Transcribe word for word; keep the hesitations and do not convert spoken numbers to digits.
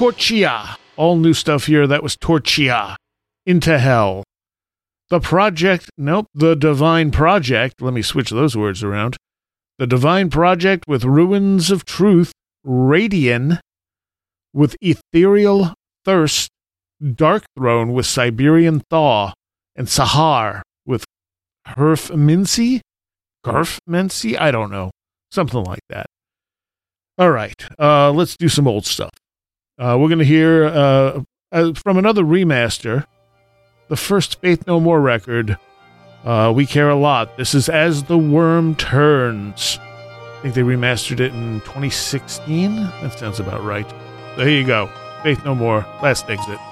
Torchia. All new stuff here. That was Torchia. Into Hell. The Project, nope, The Divine Project. Let me switch those words around. The Divine Project with Ruins of Truth. Radian with Ethereal Thirst. Dark Throne with Siberian Thaw. And Sahar with Herf Mincy? Garf Mincy? I don't know. Something like that. All right, uh, let's do some old stuff. Uh, we're going to hear uh, uh, from another remaster, the first Faith No More record. Uh, we care a lot. This is As the Worm Turns. I think they remastered it in twenty sixteen. That sounds about right. There you go. Faith No More. Last exit.